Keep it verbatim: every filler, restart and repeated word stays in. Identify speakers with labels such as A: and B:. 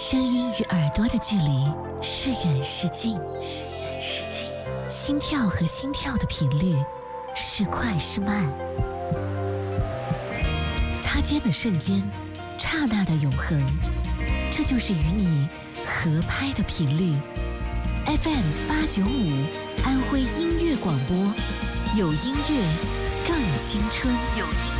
A: 声音与耳朵的距离是远是近，心跳和心跳的频率是快是慢，擦肩的瞬间，刹那的永恒，这就是与你合拍的频率。 F M 八九五安徽音乐广播，有音乐更青春。有音